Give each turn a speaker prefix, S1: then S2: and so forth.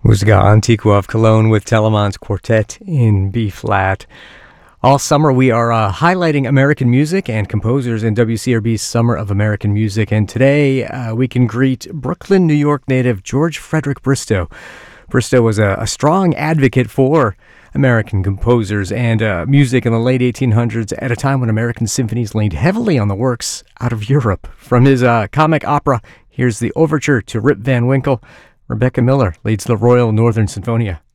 S1: Musica Antiqua of Cologne with Telemann's Quartet in B flat. All summer, we are highlighting American music and composers in WCRB's Summer of American Music. And today, we can greet Brooklyn, New York native George Frederick Bristow. Bristow was a strong advocate for American composers and music in the late 1800s at a time when American symphonies leaned heavily on the works out of Europe. From his comic opera, here's the overture to Rip Van Winkle. Rebecca Miller leads the Royal Northern Sinfonia.